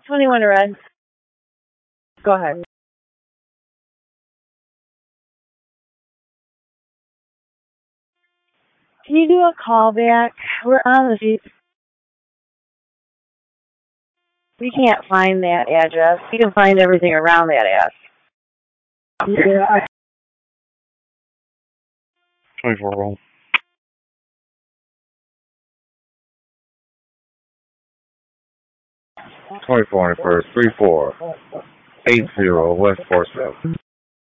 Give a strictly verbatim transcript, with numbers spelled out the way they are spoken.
twenty-one red. Go ahead. Can you do a call back? We're on the street. We can't find that address. We can find everything around that address. Yeah, I... twenty-four roll. twenty-four on the first, three four eight zero West four seven.